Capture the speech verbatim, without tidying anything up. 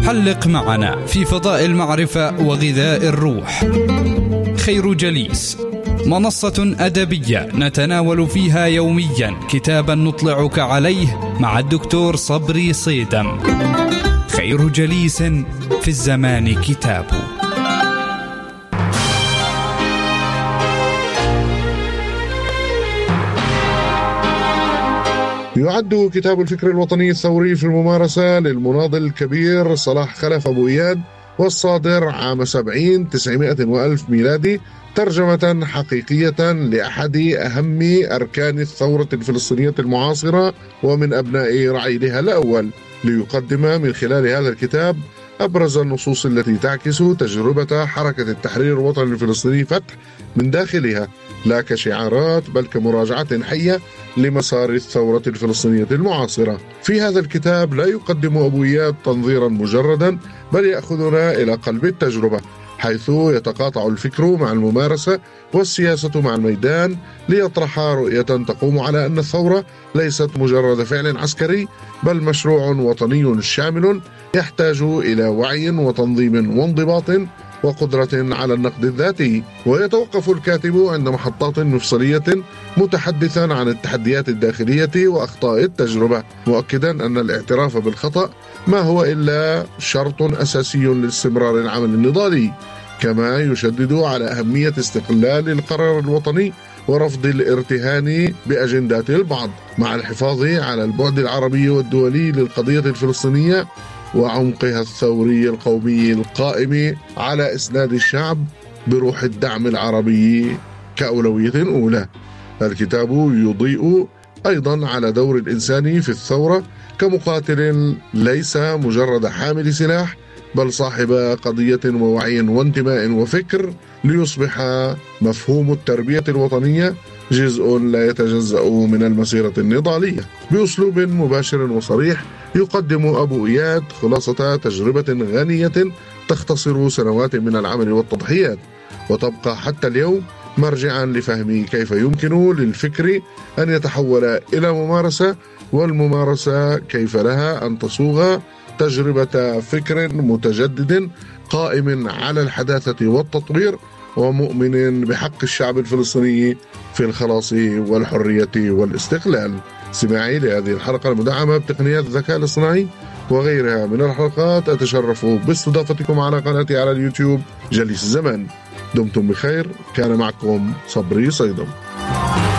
حلق معنا في فضاء المعرفة وغذاء الروح. خير جليس، منصة أدبية نتناول فيها يوميا كتابا نطلعك عليه مع الدكتور صبري صيدم. خير جليس في الزمان كتاب. يعد كتاب الفكر الوطني الثوري في الممارسة للمناضل الكبير صلاح خلف أبو إياد، والصادر عام سبعين تسعمائة وألف ميلادي، ترجمة حقيقية لأحد أهم أركان الثورة الفلسطينية المعاصرة ومن أبناء رعيلها الأول، ليقدم من خلال هذا الكتاب أبرز النصوص التي تعكس تجربة حركة التحرير الوطني الفلسطيني فتح من داخلها، لا كشعارات بل كمراجعة حية لمسار الثورة الفلسطينية المعاصرة. في هذا الكتاب لا يقدم أبو إياد تنظيرا مجردا، بل يأخذنا إلى قلب التجربة، حيث يتقاطع الفكر مع الممارسة والسياسة مع الميدان، ليطرح رؤية تقوم على أن الثورة ليست مجرد فعل عسكري، بل مشروع وطني شامل يحتاج إلى وعي وتنظيم وانضباط وقدرة على النقد الذاتي. ويتوقف الكاتب عند محطات مفصلية متحدثا عن التحديات الداخلية وأخطاء التجربة، مؤكدا أن الاعتراف بالخطأ ما هو إلا شرط أساسي لاستمرار العمل النضالي، كما يشدد على أهمية استقلال القرار الوطني ورفض الارتهان بأجندات البعض، مع الحفاظ على البعد العربي والدولي للقضية الفلسطينية وعمقها الثوري القومي القائم على إسناد الشعب بروح الدعم العربي كأولوية أولى. الكتاب يضيء أيضا على دور الإنسان في الثورة كمقاتل ليس مجرد حامل سلاح، بل صاحب قضية ووعي وانتماء وفكر، ليصبح مفهوم التربية الوطنية جزء لا يتجزأ من المسيرة النضالية. بأسلوب مباشر وصريح يقدم أبو إياد خلاصة تجربة غنية تختصر سنوات من العمل والتضحيات، وتبقى حتى اليوم مرجعا لفهم كيف يمكن للفكر أن يتحول إلى ممارسة، والممارسة كيف لها أن تصوغ تجربة فكر متجدد قائم على الحداثة والتطوير، ومؤمن بحق الشعب الفلسطيني في الخلاص والحرية والاستقلال. استماعي لهذه الحلقة المدعمة بتقنيات الذكاء الاصطناعي وغيرها من الحلقات، أتشرف باستضافتكم على قناتي على اليوتيوب جليس الزمان. دمتم بخير، كان معكم صبري صيدم.